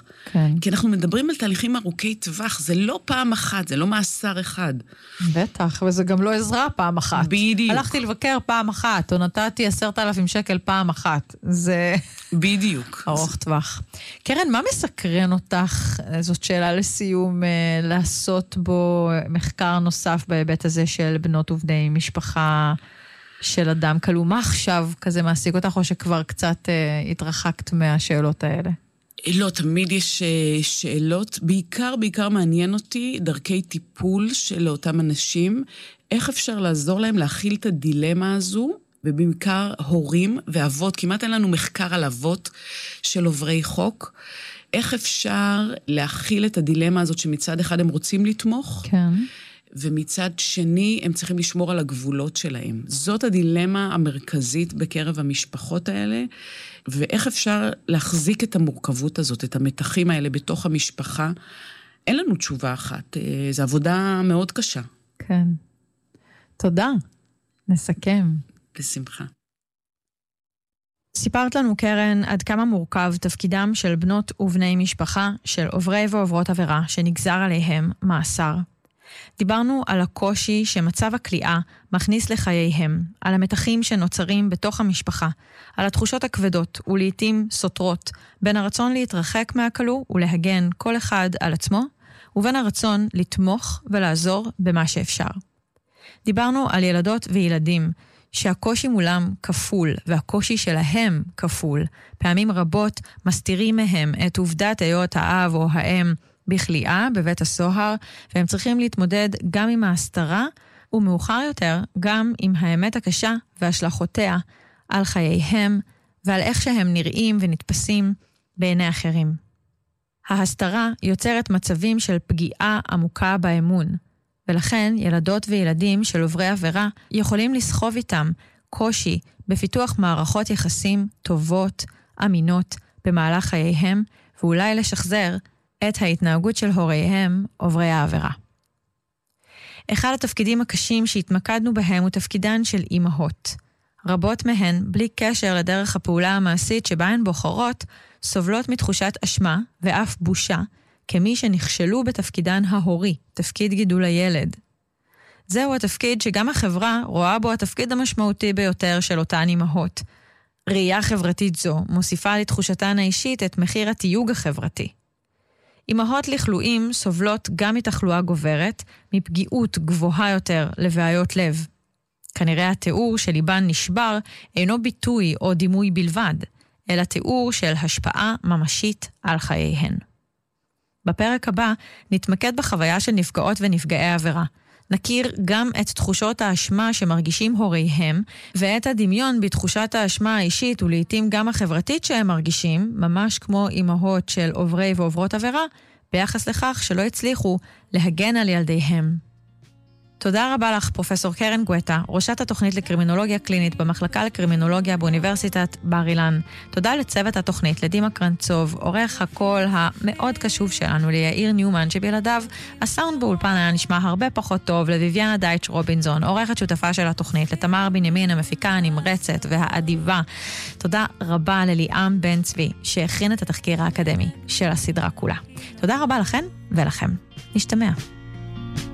כן. כי אנחנו מדברים על תהליכים ארוכי טווח, זה לא פעם אחת, זה לא מאסר אחד. בטח, וזה גם לא עזרה פעם אחת. בדיוק. הלכתי לבקר פעם אחת, או נתתי 10,000 שקל פעם אחת. זה בדיוק. ארוך טווח. קרן, מה מסקרן אותך, זאת שאלה לסיום, לעשות בו מחקר נוסף בהיבט הזה של בנות ובני משפחה של אדם כלוא? מה עכשיו כזה מעסיק אותך, או שכבר קצת התרחקת מהשאלות האלה? לא, תמיד יש שאלות. בעיקר מעניין אותי דרכי טיפול של אותם אנשים. איך אפשר לעזור להם להכיל את הדילמה הזו, ובעיקר הורים ואבות. כמעט אין לנו מחקר על אבות של עוברי חוק. איך אפשר להכיל את הדילמה הזאת שמצד אחד הם רוצים לתמוך, כן. ומצד שני הם צריכים לשמור על הגבולות שלהם. זאת הדילמה המרכזית בקרב המשפחות האלה, ואיך אפשר להחזיק את המורכבות הזאת, את המתחים האלה בתוך המשפחה. אין לנו תשובה אחת, זו עבודה מאוד קשה. כן. תודה. נסכם. בשמחה. סיפרת לנו, קרן, עד כמה מורכב תפקידם של בנות ובני משפחה של עוברי ועוברות עבירה שנגזר עליהם מאסר. דיברנו על הקושי שמצב הכליאה מכניס לחייהם, על המתחים שנוצרים בתוך המשפחה, על התחושות הכבדות ולעיתים סותרות, בין הרצון להתרחק מהכלוא ולהגן כל אחד על עצמו, ובין הרצון לתמוך ולעזור במה שאפשר. דיברנו על ילדות וילדים, שהקושי מולם כפול, והקושי שלהם כפול. פעמים רבות מסתירים מהם את עובדת היות האב או האם בכליאה בבית הסוהר, והם צריכים להתמודד גם עם ההסתרה, ומאוחר יותר גם עם האמת הקשה והשלכותיה על חייהם, ועל איך שהם נראים ונתפסים בעיני אחרים. ההסתרה יוצרת מצבים של פגיעה עמוקה באמון, ולכן ילדות וילדים של עוברי עבירה יכולים לסחוב איתם קושי בפיתוח מערכות יחסים טובות, אמינות, במהלך חייהם, ואולי לשחזר את ההתנהגות של הוריהם, עוברי העבירה. אחד התפקידים הקשים שהתמקדנו בהם הוא תפקידן של אימהות. רבות מהן, בלי קשר לדרך הפעולה המעשית שבה הן בוחרות, סובלות מתחושת אשמה ואף בושה, כמי שנכשלו בתפקידן ההורי, תפקיד גידול הילד. זהו התפקיד שגם החברה רואה בו התפקיד המשמעותי ביותר של אותן אימהות. ראייה חברתית זו מוסיפה לתחושתן האישית את מחיר התיוג החברתי. אימהות לכלואים סובלות גם מתחלואה גוברת, מפגיעות גבוהה יותר לבעיות לב. כנראה התיאור של ליבן נשבר אינו ביטוי או דימוי בלבד, אלא תיאור של השפעה ממשית על חייהן. בפרק הבא נתמקד בחוויה של נפגעות ונפגעי עבירה. נכיר גם את תחושות האשמה שמרגישים הוריהם, ואת הדמיון בתחושת האשמה האישית ולעיתים גם החברתית שהם מרגישים, ממש כמו אימהות של עוברי ועוברות עבירה, ביחס לכך שלא הצליחו להגן על ילדיהם. תודה רבה לך, פרופסור קרן גואטה, ראשת התוכנית לקרימינולוגיה קלינית במחלקה לקרימינולוגיה באוניברסיטת בר אילן. תודה לצוות התוכנית, לדימה קרנצוב, עורך הקול המאוד קשוב שלנו, ליאיר ניומן, שבלעדיו הסאונד באולפן היה נשמע הרבה פחות טוב, לויביאנה דייטש רובינזון, עורכת שותפה של התוכנית, לתמר בנימין, המפיקה הנמרצת והאדיבה. תודה רבה לליאם בן צבי, שהכין את התחקיר האקדמי של הסדרה כולה. תודה רבה לכן ולכם. נשתמע.